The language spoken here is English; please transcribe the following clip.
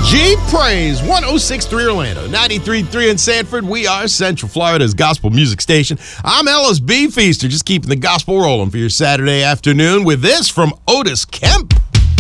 G Praise, 106.3 Orlando, 93.3 in Sanford. We are Central Florida's gospel music station. I'm Ellis B. Feaster, just keeping the gospel rolling for your Saturday afternoon with this from Otis Kemp.